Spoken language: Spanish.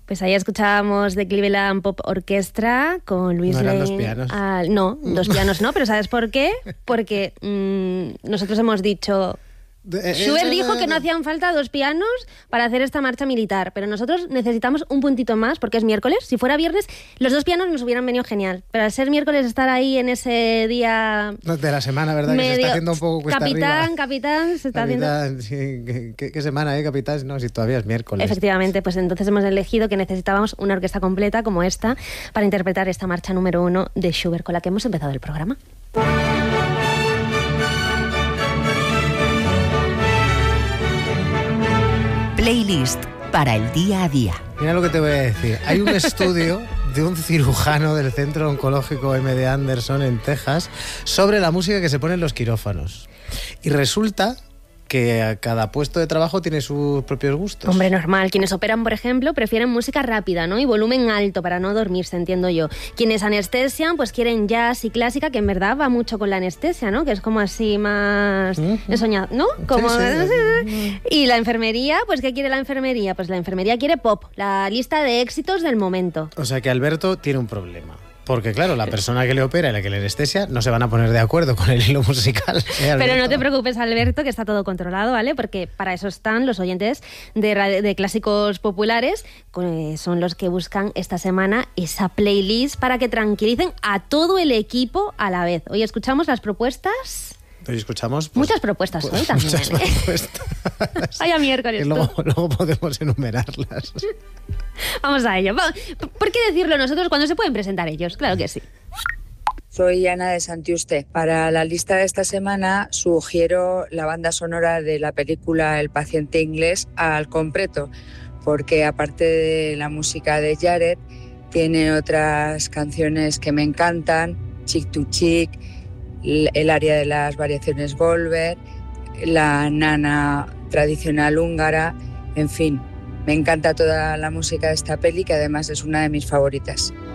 Pues ahí escuchábamos The Cleveland Pop Orchestra con Luis No eran Lane. dos pianos. No, dos pianos no, pero ¿sabes por qué? Porque nosotros hemos dicho... Schubert dijo que no hacían falta dos pianos para hacer esta marcha militar, pero nosotros necesitamos un puntito más porque es miércoles. Si fuera viernes, los dos pianos nos hubieran venido genial, pero al ser miércoles estar ahí en ese día... De la semana, ¿verdad? Que se está haciendo un poco cuesta arriba. Capitán, se está haciendo... Sí, ¿qué semana, capitán? No, si todavía es miércoles. Efectivamente, pues entonces hemos elegido que necesitábamos una orquesta completa como esta para interpretar esta marcha número 1 de Schubert con la que hemos empezado el programa. Playlist para el día a día. Mira lo que te voy a decir. Hay un estudio de un cirujano del Centro Oncológico MD Anderson en Texas sobre la música que se pone en los quirófanos. Y resulta que a cada puesto de trabajo tiene sus propios gustos. Hombre, normal. Quienes operan, por ejemplo, prefieren música rápida, ¿no? Y volumen alto para no dormirse, entiendo yo. Quienes anestesian, pues quieren jazz y clásica, que en verdad va mucho con la anestesia, ¿no? Que es como así más ensoñado, ¿no? Como... Sí. Y la enfermería, pues ¿qué quiere la enfermería? Pues la enfermería quiere pop, la lista de éxitos del momento. O sea que Alberto tiene un problema. Porque claro, la persona que le opera y la que le anestesia no se van a poner de acuerdo con el hilo musical. Pero no te preocupes, Alberto, que está todo controlado, ¿vale? Porque para eso están los oyentes de clásicos populares, son los que buscan esta semana esa playlist para que tranquilicen a todo el equipo a la vez. Hoy escuchamos las propuestas... Hoy escuchamos... muchas propuestas hoy también. Muchas propuestas. Vaya miércoles. Luego podemos enumerarlas. Vamos a ello. ¿Por qué decirlo nosotros cuando se pueden presentar ellos? Claro que sí. Soy Ana de Santiuste. Para la lista de esta semana sugiero la banda sonora de la película El paciente inglés al completo, porque aparte de la música de Jared, tiene otras canciones que me encantan, Chick to Chick, el área de las variaciones Volver, la nana tradicional húngara, en fin, me encanta toda la música de esta peli, que además es una de mis favoritas.